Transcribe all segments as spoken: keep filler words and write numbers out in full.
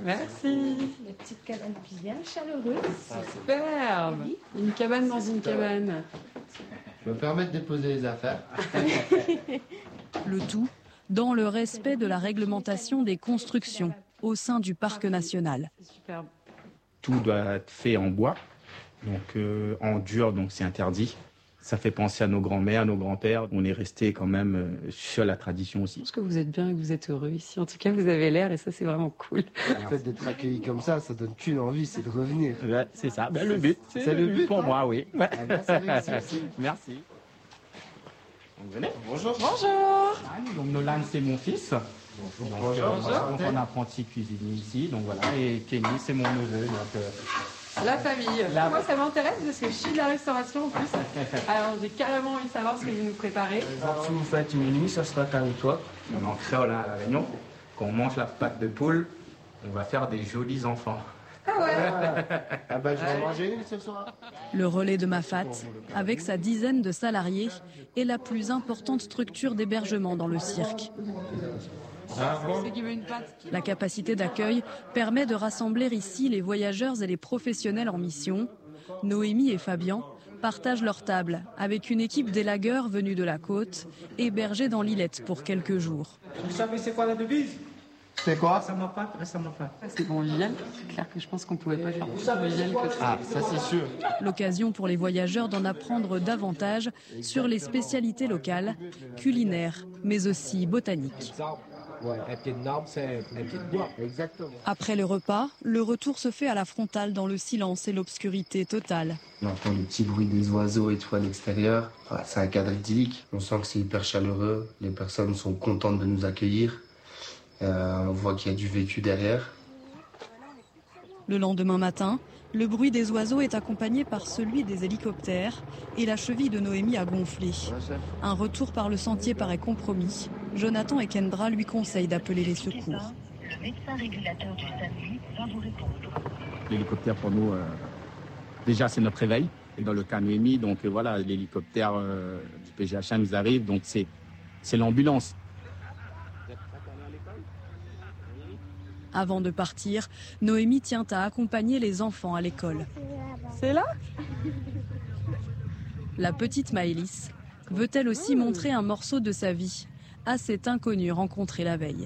Merci. Les petites cabanes bien chaleureuses. Superbe. Une cabane dans une cabane. Je me permets de déposer les affaires. Le tout dans le respect de la réglementation des constructions au sein du parc national. C'est superbe. Tout doit être fait en bois, donc euh, en dur, donc c'est interdit. Ça fait penser à nos grands-mères, nos grands-pères. On est resté quand même euh, sur la tradition aussi. Je pense que vous êtes bien et que vous êtes heureux ici. En tout cas, vous avez l'air et ça, c'est vraiment cool. Le fait d'être accueilli comme ça, ça donne qu'une envie, c'est de revenir. Ouais, c'est ça, ben, le but. C'est, c'est le but pour hein. moi, oui. Ouais. Ah ben, ça réussit aussi. Merci. Donc, venez. Bonjour. Bonjour. Donc Nolan, c'est mon fils. Bonjour. Donc, euh, Bonjour. voilà, donc, on est apprenti cuisinier ici, donc voilà. Et Kenny, c'est mon neveu. Donc, euh, La famille. La- Moi, ça m'intéresse parce que je suis de la restauration en plus. Alors, j'ai carrément envie de savoir ce que vous nous préparez. Si vous faites une nuit, ça sera calme toi. on est en créole hein, à La Réunion. Quand on mange la pâte de poule, on va faire des jolis enfants. Ah ouais. Ah bah je vais en manger une ce soir. Le relais de Mafat, avec sa dizaine de salariés, est la plus importante structure d'hébergement dans le cirque. C'est qui veut une pâte. La capacité d'accueil permet de rassembler ici les voyageurs et les professionnels en mission. Noémie et Fabien partagent leur table avec une équipe d'élagueurs venus de la côte, hébergés dans l'îlette pour quelques jours. Vous savez c'est quoi la devise? C'est quoi? Ça m'a pas, ça m'a pas. C'est convivial. C'est clair que je pense qu'on pouvait pas faire plus convivial que ça. Ah, ça c'est sûr. L'occasion pour les voyageurs d'en apprendre davantage sur les spécialités locales, culinaires, mais aussi botaniques. Ouais, un pied de arbre, c'est un pied de bois. Exactement. Après le repas, le retour se fait à la frontale dans le silence et l'obscurité totale. On entend le petit bruit des oiseaux et tout à l'extérieur. Voilà, c'est un cadre idyllique. On sent que c'est hyper chaleureux. Les personnes sont contentes de nous accueillir. Euh, on voit qu'il y a du vécu derrière. Le lendemain matin, le bruit des oiseaux est accompagné par celui des hélicoptères et la cheville de Noémie a gonflé. Un retour par le sentier paraît compromis. Jonathan et Kendra lui conseillent d'appeler les secours. Le médecin régulateur du SAMU va vous répondre. L'hélicoptère pour nous, euh, déjà c'est notre réveil. Et dans le cas Noémie, donc euh, voilà, l'hélicoptère euh, du P G H un nous arrive, donc c'est, c'est l'ambulance. Avant de partir, Noémie tient à accompagner les enfants à l'école. C'est là. La petite Maëlys veut elle aussi montrer un morceau de sa vie à cet inconnu rencontré la veille.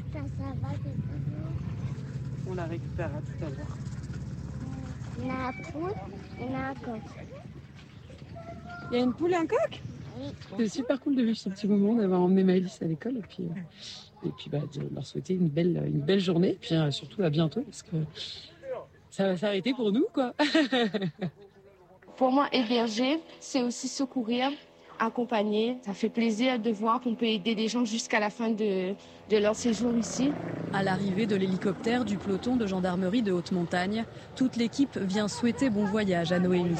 On la récupérera tout à l'heure. Il y a un poule et un coq. Il y a une poule et un coq. Oui. C'est super cool de vivre ce petit moment, d'avoir emmené Maëlys à l'école et puis, euh, et puis bah, de leur souhaiter une belle, une belle journée. Et puis euh, surtout à bientôt parce que ça va s'arrêter pour nous, quoi. Pour moi, héberger, c'est aussi secourir, accompagner. Ça fait plaisir de voir qu'on peut aider des gens jusqu'à la fin de, de leur séjour ici. À l'arrivée de l'hélicoptère du peloton de gendarmerie de haute montagne, toute l'équipe vient souhaiter bon voyage à Noémie.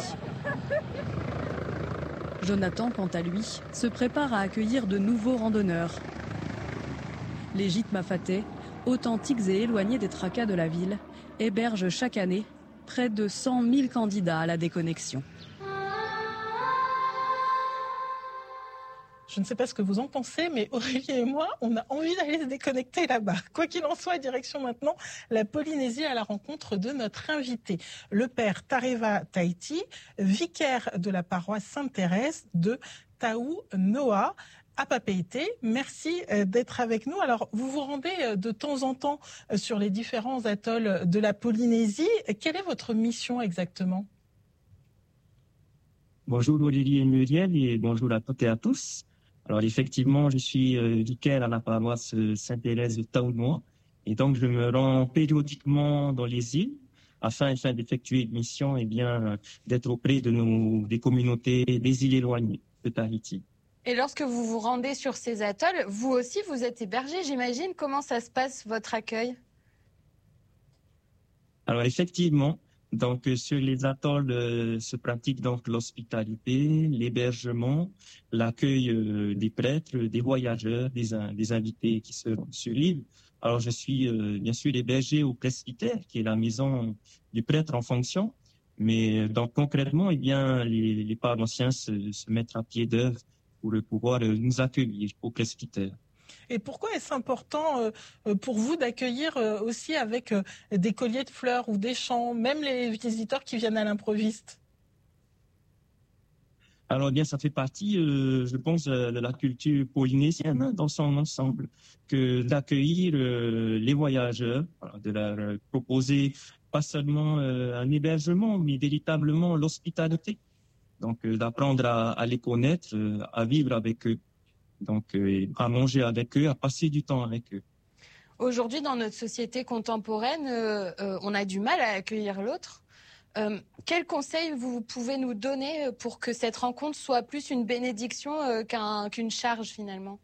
Jonathan, quant à lui, se prépare à accueillir de nouveaux randonneurs. Les gîtes mafatais, authentiques et éloignés des tracas de la ville, hébergent chaque année près de cent mille candidats à la déconnexion. Je ne sais pas ce que vous en pensez, mais Aurélie et moi, on a envie d'aller se déconnecter là-bas. Quoi qu'il en soit, direction maintenant la Polynésie à la rencontre de notre invité, le père Tareva Tahiti, vicaire de la paroisse Sainte-Thérèse de Taou Noa à Papeete. Merci d'être avec nous. Alors, vous vous rendez de temps en temps sur les différents atolls de la Polynésie. Quelle est votre mission exactement ? Bonjour Aurélie et Muriel et bonjour à toutes et à tous. Alors effectivement, je suis euh, vicaire à la paroisse Sainte-Thérèse de Taou Noa et donc je me rends périodiquement dans les îles afin, afin d'effectuer une mission et bien d'être auprès de nos des communautés des îles éloignées de Tahiti. Et lorsque vous vous rendez sur ces atolls, vous aussi vous êtes hébergé, j'imagine. Comment ça se passe votre accueil ? Alors effectivement, donc sur les atolls euh, se pratique donc l'hospitalité, l'hébergement, l'accueil euh, des prêtres, des voyageurs, des, des invités qui seront sur l'île. Alors je suis euh, bien sûr hébergé au presbytère, qui est la maison du prêtre en fonction. Mais donc concrètement, eh bien les, les paroissiens se, se mettent à pied d'œuvre pour pouvoir nous accueillir au presbytère. Et pourquoi est-ce important euh, pour vous d'accueillir euh, aussi avec euh, des colliers de fleurs ou des chants, même les visiteurs qui viennent à l'improviste? Alors, eh bien, ça fait partie, euh, je pense, euh, de la culture polynésienne hein, dans son ensemble, que d'accueillir euh, les voyageurs, voilà, de leur euh, proposer pas seulement euh, un hébergement, mais véritablement l'hospitalité. Donc, euh, d'apprendre à, à les connaître, euh, à vivre avec eux, donc euh, à manger avec eux, à passer du temps avec eux. Aujourd'hui, dans notre société contemporaine, euh, euh, on a du mal à accueillir l'autre. Euh, quels conseils vous pouvez nous donner pour que cette rencontre soit plus une bénédiction euh, qu'un, qu'une charge finalement?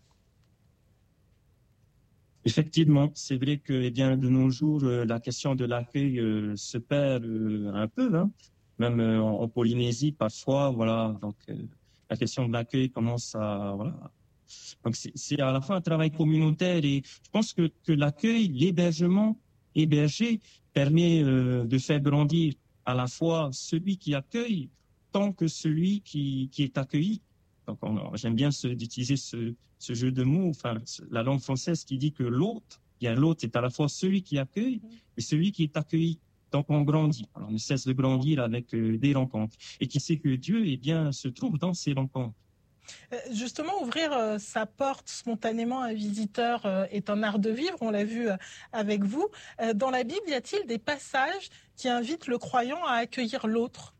Effectivement, c'est vrai que eh bien, de nos jours, euh, la question de l'accueil euh, se perd euh, un peu, hein. Même euh, en, en Polynésie, parfois, voilà, donc euh, la question de l'accueil commence à... Voilà. Donc c'est, c'est à la fois un travail communautaire et je pense que, que l'accueil, l'hébergement, héberger, permet euh, de faire grandir à la fois celui qui accueille tant que celui qui, qui est accueilli. Donc on, j'aime bien ce, d'utiliser ce, ce jeu de mots, enfin la langue française qui dit que l'autre, bien l'autre est à la fois celui qui accueille et celui qui est accueilli. Donc on grandit, alors on ne cesse de grandir avec euh, des rencontres. Et qui sait que Dieu eh bien, se trouve dans ces rencontres. Justement, ouvrir euh, sa porte spontanément à un visiteur euh, est un art de vivre, on l'a vu euh, avec vous. Euh, dans la Bible, y a-t-il des passages qui invitent le croyant à accueillir l'autre?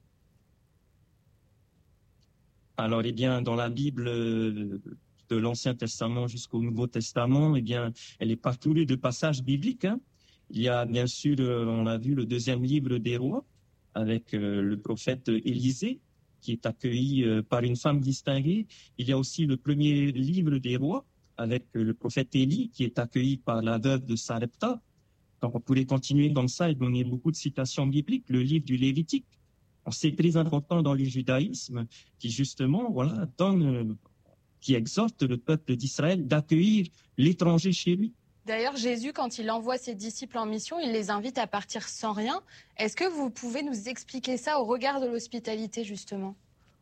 Alors, eh bien, dans la Bible, euh, de l'Ancien Testament jusqu'au Nouveau Testament, eh bien, elle est parcourue de passages bibliques. Hein. Il y a bien sûr, euh, on l'a vu, le deuxième livre des rois avec euh, le prophète Élisée, qui est accueilli euh, par une femme distinguée. Il y a aussi le premier livre des rois avec euh, le prophète Élie, qui est accueilli par la veuve de Sarepta. Donc, on pourrait continuer comme ça et donner beaucoup de citations bibliques. Le livre du Lévitique, c'est très important dans le judaïsme, qui justement, voilà, donne, euh, qui exhorte le peuple d'Israël d'accueillir l'étranger chez lui. D'ailleurs, Jésus, quand il envoie ses disciples en mission, il les invite à partir sans rien. Est-ce que vous pouvez nous expliquer ça au regard de l'hospitalité, justement?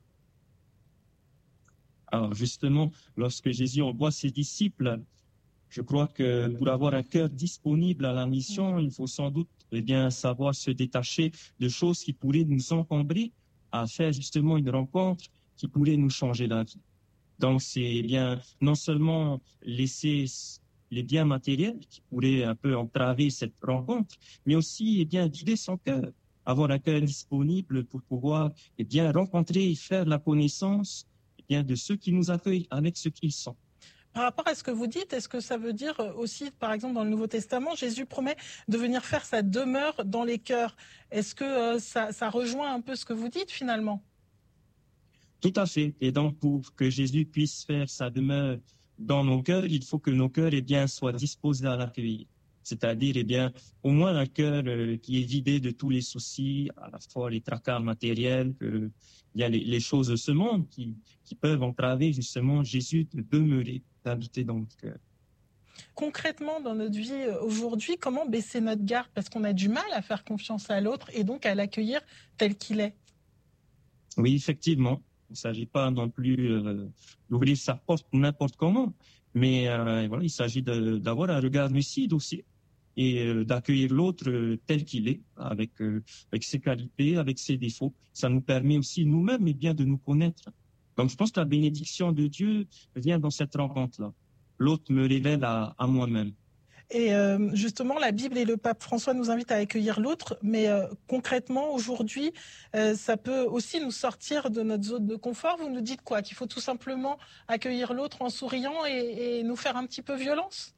Alors, justement, lorsque Jésus envoie ses disciples, je crois que pour avoir un cœur disponible à la mission, il faut sans doute eh bien, savoir se détacher de choses qui pourraient nous encombrer à faire justement une rencontre qui pourrait nous changer la vie. Donc, c'est eh bien non seulement laisser les biens matériels qui pourraient un peu entraver cette rencontre, mais aussi eh bien, vider son cœur, avoir un cœur disponible pour pouvoir eh bien, rencontrer et faire la connaissance eh bien, de ceux qui nous accueillent avec ce qu'ils sont. Par rapport à ce que vous dites, est-ce que ça veut dire aussi, par exemple, dans le Nouveau Testament, Jésus promet de venir faire sa demeure dans les cœurs? Est-ce que euh, ça, ça rejoint un peu ce que vous dites finalement? Tout à fait. Et donc, pour que Jésus puisse faire sa demeure dans nos cœurs, il faut que nos cœurs eh bien, soient disposés à l'accueillir. C'est-à-dire, eh bien, au moins un cœur euh, qui est vidé de tous les soucis, à la fois les tracas matériels, que, il y a les, les choses de ce monde qui, qui peuvent entraver justement Jésus de demeurer, d'habiter dans notre cœur. Concrètement, dans notre vie aujourd'hui, comment baisser notre garde? Parce qu'on a du mal à faire confiance à l'autre et donc à l'accueillir tel qu'il est. Oui, effectivement. Il ne s'agit pas non plus euh, d'ouvrir sa porte n'importe comment, mais euh, voilà, il s'agit de, d'avoir un regard lucide aussi et euh, d'accueillir l'autre euh, tel qu'il est, avec, euh, avec ses qualités, avec ses défauts. Ça nous permet aussi nous-mêmes eh bien, de nous connaître. Donc je pense que la bénédiction de Dieu vient dans cette rencontre-là. L'autre me révèle à, à moi-même. Et euh, justement, la Bible et le pape François nous invitent à accueillir l'autre, mais euh, concrètement, aujourd'hui, euh, ça peut aussi nous sortir de notre zone de confort. Vous nous dites quoi? Qu'il faut tout simplement accueillir l'autre en souriant et, et nous faire un petit peu violence?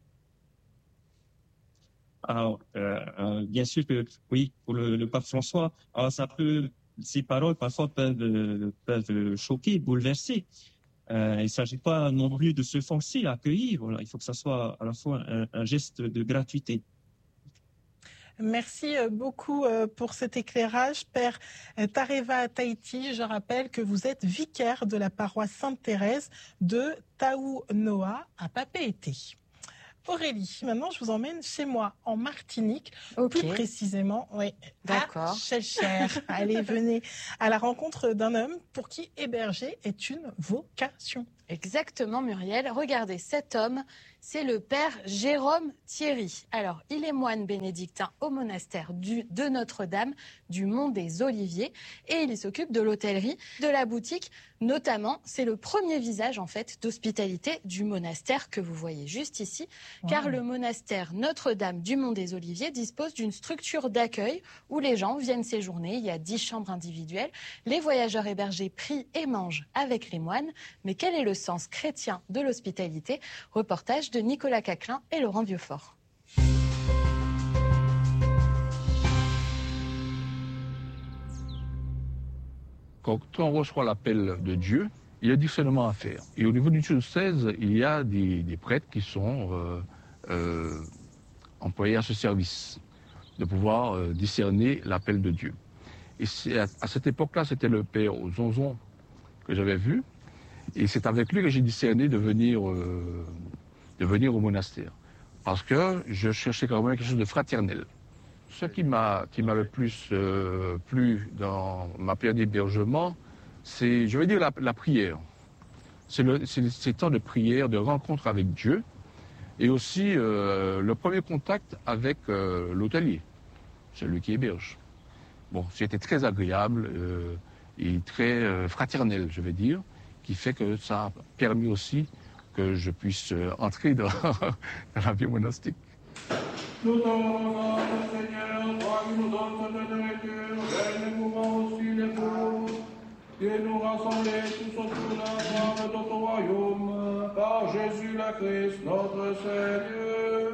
Alors, euh, euh, bien sûr que oui, pour le, le pape François, alors ça peut, ces paroles parfois peuvent, euh, peuvent choquer, bouleverser. Euh, il ne s'agit pas non plus de se forcer à accueillir. Voilà. Il faut que ça soit à la fois un, un geste de gratuité. Merci beaucoup pour cet éclairage, Père Tareva Tahiti. Je rappelle que vous êtes vicaire de la paroisse Sainte-Thérèse de Taounoa à Papeete. Aurélie, maintenant je vous emmène chez moi en Martinique, okay. Plus précisément, oui, à Chelcher. Allez, venez à la rencontre d'un homme pour qui héberger est une vocation. Exactement, Muriel. Regardez, cet homme, c'est le père Jérôme Thierry. Alors, il est moine bénédictin au monastère du, de Notre-Dame du Mont des Oliviers et il s'occupe de l'hôtellerie, de la boutique. Notamment, c'est le premier visage en fait d'hospitalité du monastère que vous voyez juste ici, car Wow. le monastère Notre-Dame du Mont des Oliviers dispose d'une structure d'accueil où les gens viennent séjourner. Il y a dix chambres individuelles. Les voyageurs hébergés prient et mangent avec les moines. Mais quel est le sens chrétien de l'hospitalité? Reportage de Nicolas Caclin et Laurent Vieuxfort. Quand on reçoit l'appel de Dieu, il y a du discernement à faire. Et au niveau du diocèse, il y a des, des prêtres qui sont euh, euh, employés à ce service, de pouvoir euh, discerner l'appel de Dieu. Et c'est à, à cette époque-là, c'était le père Zonzon que j'avais vu. Et c'est avec lui que j'ai discerné de venir, euh, de venir au monastère. Parce que je cherchais quand même quelque chose de fraternel. Ce qui m'a, qui m'avait plus euh, plu dans ma période d'hébergement, c'est, je vais dire, la, la prière. C'est, le, c'est ces temps de prière, de rencontre avec Dieu, et aussi euh, le premier contact avec euh, l'hôtelier, celui qui héberge. Bon, c'était très agréable euh, et très euh, fraternel, je vais dire, qui fait que ça a permis aussi que je puisse euh, entrer dans, dans la vie monastique. Nous t'en Seigneur, toi qui nous donnes cette nourriture, et nous pouvons aussi les pauvres, et nous rassembler tous autour de la gloire de ton royaume, par Jésus le Christ, notre Seigneur.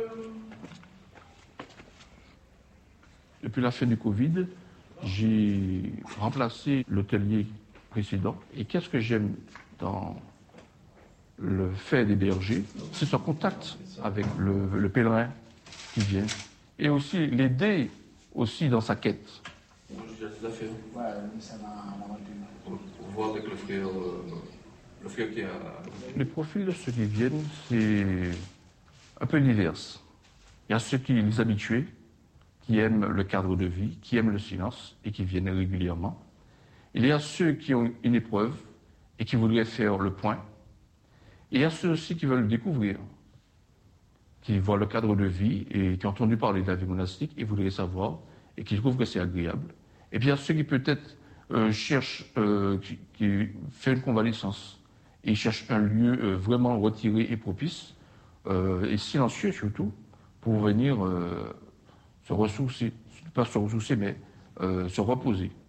Depuis la fin du Covid, j'ai remplacé l'hôtelier précédent. Et qu'est-ce que j'aime dans le fait d'héberger? C'est son contact avec le, le pèlerin qui vient. Et aussi l'aider aussi dans sa quête. Moi, j'ai déjà des affaires. Ouais, ça va. On voit avec le frère, euh, le frère qui a... Les profils de ceux qui viennent, c'est un peu divers. Il y a ceux qui les habitués, qui aiment le cadre de vie, qui aiment le silence et qui viennent régulièrement. Il y a ceux qui ont une épreuve et qui voudraient faire le point. Et il y a ceux aussi qui veulent découvrir, qui voient le cadre de vie et qui ont entendu parler de la vie monastique et voudraient savoir et qui trouvent que c'est agréable. Et puis il y a ceux qui peut-être euh, cherchent, euh, qui, qui font une convalescence et ils cherchent un lieu euh, vraiment retiré et propice euh, et silencieux surtout pour venir euh, se ressourcer, pas se ressourcer mais euh, se reposer.